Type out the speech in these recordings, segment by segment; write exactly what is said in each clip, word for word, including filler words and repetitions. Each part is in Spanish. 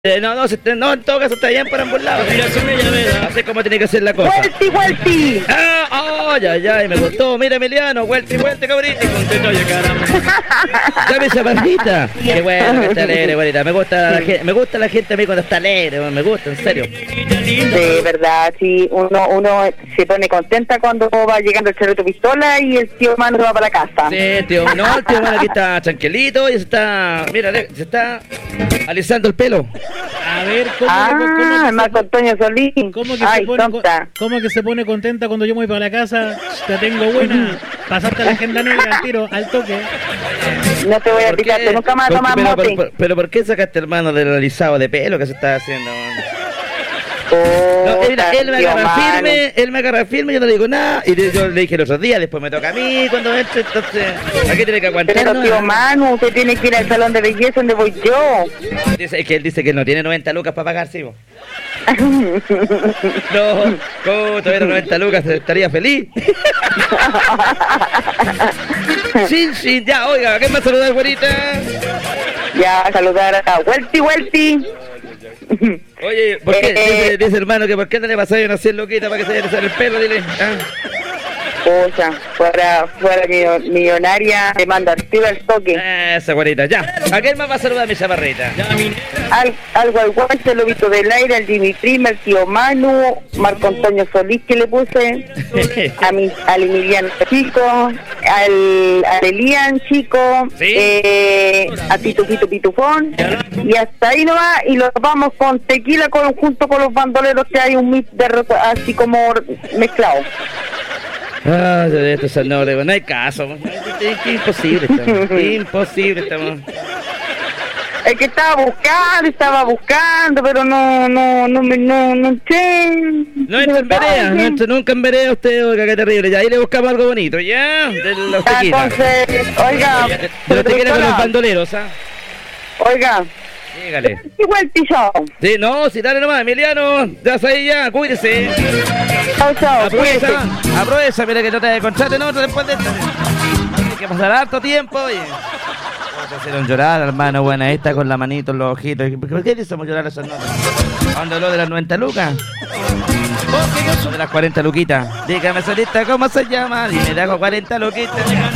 Eh, no, no, se, no, en todo caso está bien por ambos lados. Así como tiene que ser la cosa. ¡Vuelti, vuelti! ¡Ah! ¡Ay, ay, ay! Me gustó. Mira, Emiliano. ¡Vuelti, vuelti, cabrito! ¡Dame esa bandita! ¡Qué bueno que está alegre, bonita! Me gusta la gente, me gusta la gente a mí cuando está alegre. Me gusta, en serio. De verdad, sí. Uno, uno se pone contenta cuando va llegando el Charrito Pistola y el tío Mano va para la casa. Sí, tío. No, el tío Mano aquí está tranquilito y se está... Mira, se está alisando el pelo. A ver, ¿cómo, ah, cómo, cómo que Marco se, Antonio Solís. ¿cómo que, Ay, se pone, tonta. ¿Cómo que se pone contenta cuando yo me voy para la casa? Te tengo buena. Pasaste la agenda negra al tiro, al toque. No te voy a picarte nunca más a tomar pero, mote. pero, pero, pero ¿por qué sacaste, hermano, del alisado de pelo que se está haciendo? Oh, No, él, él me tío agarra Manu. firme, él me agarra firme, yo no le digo nada. Y yo le dije los otros días, después me toca a mí cuando entre, entonces, aquí tiene que aguantar. Pero tío Manu, usted tiene que ir al salón de belleza donde voy yo. Dice, es que él dice que no tiene noventa lucas para pagar, sí, vos. No, ¿cómo tuviera noventa lucas? Estaría feliz. Sí, sí, ya, oiga, ¿qué más saludar, güerita? Ya, saludar a Welty, Welty. Oye, ¿por qué? Eh, Dice, dice hermano que por qué no le pasáis una cien loquita para que se vaya a alisar el pelo, dile. ¿Ah? Ocha, fuera, fuera millo- millonaria, te manda activa el toque. Esa güerita, ya. ¿A quién más va a saludar mi chaparrita? Al, algo al guante, lo visto del aire, al Jimmy Prima, al tío Manu, Marco Antonio Solís que le puse, a mi, al Emiliano Chico, al, al Elian Chico, ¿Sí? eh, a Tito Pito Pitufón, y hasta ahí nomás, y los vamos con tequila con, junto con los bandoleros que hay un mix de rock así como mezclado. Ah, esto es el nombre, no hay caso. Es imposible, estamos. Imposible, estamos. El que estaba buscando, estaba buscando, pero no, no, no, me- no, no sé. No entra en vereda, no entra nunca en vereda usted, oiga, qué terrible. Ya ahí le buscamos algo bonito, ¿ya? De los Ah, tequilas. entonces, oiga, De los tequilas con los doctora, bandoleros, ¿ah? oiga, Dígale. igual pillo. Sí, no, si dale nomás, Emiliano. Ya está ahí, ya, cuídese. Chao, chao, cuídese. Aprovecha, aprovecha, mira que no te contrate en otro después de esto. Hay que pasar harto tiempo, oye. Vamos a hacer llorar, hermano, buena esta con la manito en los ojitos. ¿Por qué le hicimos llorar a esas notas? ¿Cuándo habló de las noventa lucas? Porque yo soy de las cuarenta luquitas. Dígame, solita, ¿cómo se llama? Y me dejo cuarenta luquitas.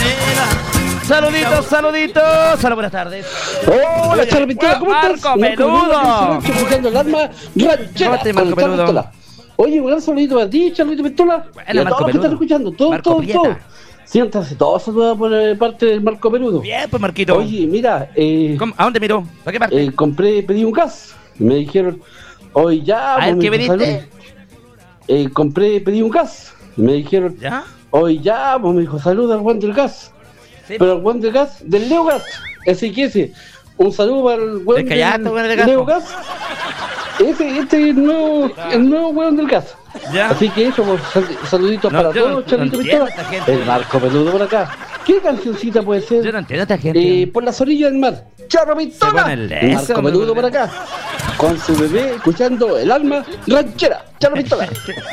Saluditos, saluditos. Saludos, buenas tardes. Hola, Charlo Pistola, ¿cómo estás? Marco Peludo. Escuchando el alma ranchera. ¿Cómo estás, con Marco el Charlo Peludo? Pistola. Oye, un gran saludito a ti, Charlito Pistola. Buena, Y a Marco todos los que Peludo. están escuchando, todos, Marco todos, Prieta. todos. Siéntanse, todos saludados por eh, parte del Marco Peludo. Bien, pues, Marquito. Oye, mira, eh, ¿Cómo? ¿A dónde miró? ¿A qué parte? eh, compré, pedí un gas. Me dijeron, hoy ya. ¿A ver pues, qué me dijo, pediste? salud. Eh, compré, pedí un gas. Me dijeron, ¿Ya? hoy ya, pues me dijo, saluda al Juan del Gas. Sí. Pero el Juan del Gas, del Leo Gas. Ese que ese. Un saludo para el Juan ¿Te callaste, Juan del Gas? Leo Gas. Ese, este es el nuevo, el nuevo Juan del Gas. ¿Ya? Así que eso, pues, sal- saluditos No, para yo no- todos, no Charlito entiendo Pistola. esta gente. El Marco Peludo por acá. ¿Qué cancioncita puede ser? Yo no entiendo a esta gente. Eh, por las orillas del mar. Charro Pistola. pone el El eso, Marco me Peludo pone- por acá. Con su bebé escuchando el alma ranchera. Charro Pistola.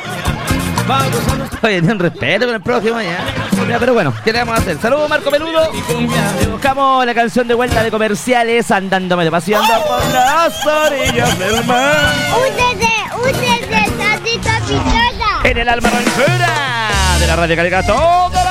Oye, ten respeto con el próximo ya. Ya, pero bueno, ¿qué le vamos a hacer? Saludos, Marco Peludo. Y buscamos la canción de vuelta de comerciales, andándome de paseando por las orillas del mar. Úsese, úsese, Charrito Pistola. En el alma ranchera de la radio Calica, todo